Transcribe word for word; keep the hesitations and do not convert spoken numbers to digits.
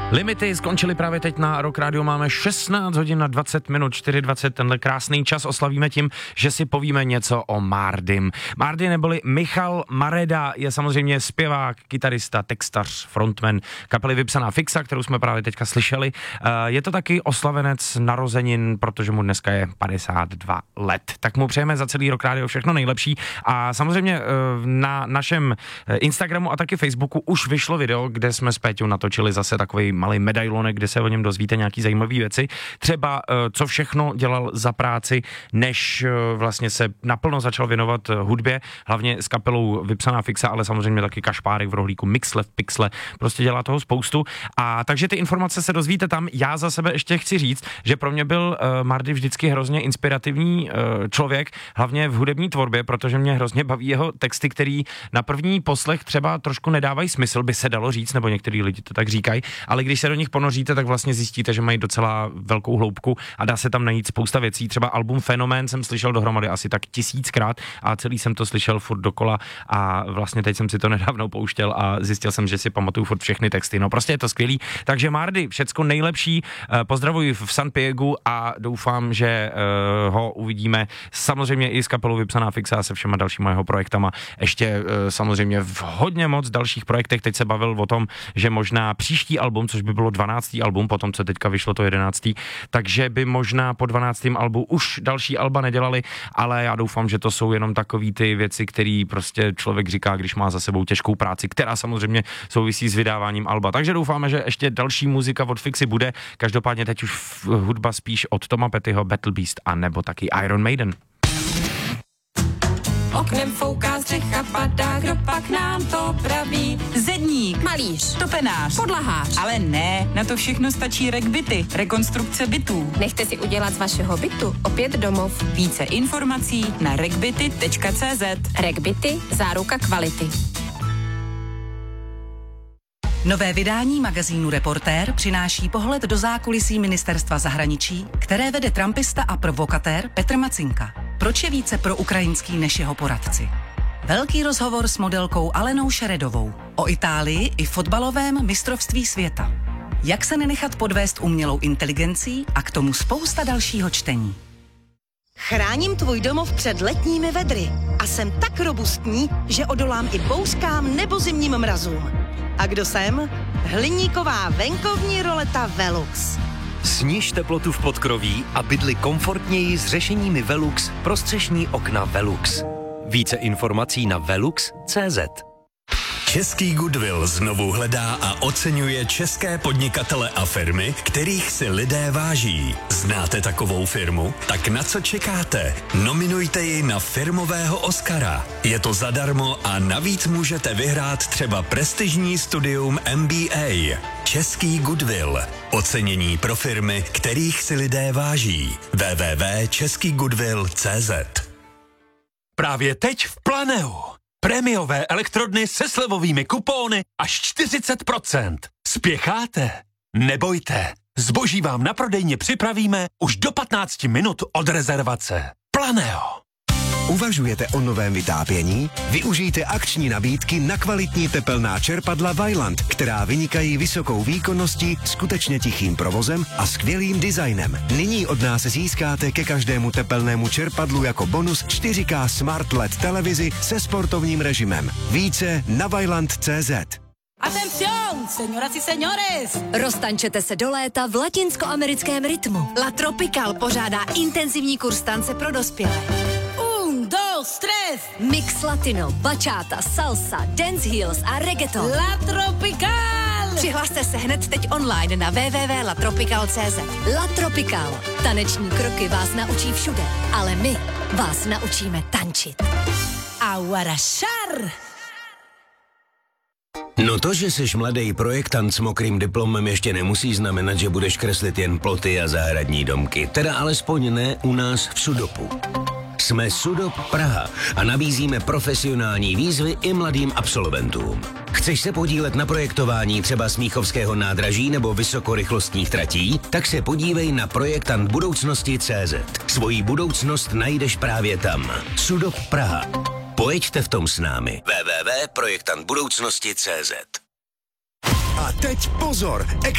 Limity skončily právě teď na Rock Radio, máme šestnáct hodin na dvacet minut, čtyři dvacet, tenhle krásný čas oslavíme tím, že si povíme něco o Mardym. Mardy neboli Michal Mareda je samozřejmě zpěvák, kytarista, textař, frontman kapely Vypsaná fixa, kterou jsme právě teďka slyšeli. Je to taky oslavenec narozenin, protože mu dneska je padesát dva let. Tak mu přejeme za celý Rock Radio všechno nejlepší a samozřejmě na našem Instagramu a taky Facebooku už vyšlo video, kde jsme s Péťou natočili zase takový malý medailonek, kde se o něm dozvíte nějaký zajímavé věci. Třeba co všechno dělal za práci, než vlastně se naplno začal věnovat hudbě, hlavně s kapelou Vypsaná fixa, ale samozřejmě taky Kašpárek v rohlíku, Mixle v Pixle, prostě dělá toho spoustu. A takže ty informace se dozvíte tam. Já za sebe ještě chci říct, že pro mě byl uh, Mardy vždycky hrozně inspirativní uh, člověk, hlavně v hudební tvorbě, protože mě hrozně baví jeho texty, který na první poslech třeba trošku nedávají smysl, by se dalo říct, nebo některý lidi to tak říkají, ale když se do nich ponoříte, tak vlastně zjistíte, že mají docela velkou hloubku a dá se tam najít spousta věcí. Třeba album Fenomén jsem slyšel dohromady asi tak tisíckrát a celý jsem to slyšel furt dokola a vlastně teď jsem si to nedávno pouštěl a zjistil jsem, že si pamatuju furt všechny texty. No prostě je to skvělý. Takže Mardy, všecko nejlepší, pozdravuji v San Piegu a doufám, že ho uvidíme samozřejmě i s kapelou Vypsaná fixa a se všema dalšíma jeho projektama. Ještě samozřejmě v hodně moc dalších projektech. Teď se bavil o tom, že možná příští album, což by bylo dvanáctý album, potom co teďka vyšlo to jedenáctý, takže by možná po dvanáctém albu už další alba nedělali, ale já doufám, že to jsou jenom takový ty věci, který prostě člověk říká, když má za sebou těžkou práci, která samozřejmě souvisí s vydáváním alba. Takže doufáme, že ještě další muzika od Fixy bude. Každopádně teď už hudba spíš od Toma Pettyho, Battle Beast a nebo taky Iron Maiden. Oknem fouká střecha, padá, kdo pak nám to praví? Zedník, Malíř, topenář, podlahář. ale ne, na to všechno stačí RecByty, rekonstrukce bytů. Nechte si udělat z vašeho bytu opět domov. Více informací na recbyty tečka cé zet. RecByty, záruka kvality. Nové vydání magazínu Reportér přináší pohled do zákulisí ministerstva zahraničí, které vede trumpista a provokatér Petr Macinka. Proč je více pro ukrajinský než jeho poradci? Velký rozhovor s modelkou Alenou Šeredovou o Itálii i fotbalovém mistrovství světa. Jak se nenechat podvést umělou inteligencí a k tomu spousta dalšího čtení. Chráním tvůj domov před letními vedry a jsem tak robustní, že odolám i bouřkám nebo zimním mrazům. A kdo jsem? Hliníková venkovní roleta Velux. Sníž teplotu v podkroví a bydli komfortněji s řešeními Velux pro střešní okna Velux. Více informací na velux tečka cé zet. Český Goodwill znovu hledá a oceňuje české podnikatele a firmy, kterých si lidé váží. Znáte takovou firmu? Tak na co čekáte? Nominujte ji na firmového Oscara. Je to zadarmo a navíc můžete vyhrát třeba prestižní studium M B A. Český Goodwill. Ocenění pro firmy, kterých si lidé váží. w w w tečka český goodwill tečka cé zet. Právě teď v Planeu. Prémiové elektrodny se slevovými kupóny až čtyřicet procent. Spěcháte? Nebojte. Zboží vám na prodejně připravíme už do patnáct minut od rezervace. Planeo. Uvažujete o novém vytápění? Využijte akční nabídky na kvalitní tepelná čerpadla Vaillant, která vynikají vysokou výkonností, skutečně tichým provozem a skvělým designem. Nyní od nás získáte ke každému tepelnému čerpadlu jako bonus čtyři ká Smart L E D televizi se sportovním režimem. Více na vaillant tečka cé zet. Atención, señoras y señores! Roztančete se do léta v latinskoamerickém rytmu. La Tropical pořádá intenzivní kurz tance pro dospělé. Un, dos, tres! Mix latino, bachata, salsa, dance heels a reggaeton. La Tropical! Přihlaste se hned teď online na w w w tečka la tropical tečka cé zet. La Tropical. Taneční kroky vás naučí všude, ale my vás naučíme tančit. Aguarashar! No to, že jsi mladý projektant s mokrým diplomem, ještě nemusí znamenat, že budeš kreslit jen ploty a zahradní domky. Teda alespoň ne u nás v Sudopu. Jsme Sudop Praha a nabízíme profesionální výzvy i mladým absolventům. Chceš se podílet na projektování třeba Smíchovského nádraží nebo vysokorychlostních tratí? Tak se podívej na projektant budoucnosti tečka cé zet. Svoji budoucnost najdeš právě tam. Sudop Praha. Pojeďte v tom s námi. w w w tečka projektant budoucnosti tečka cé zet. A teď pozor!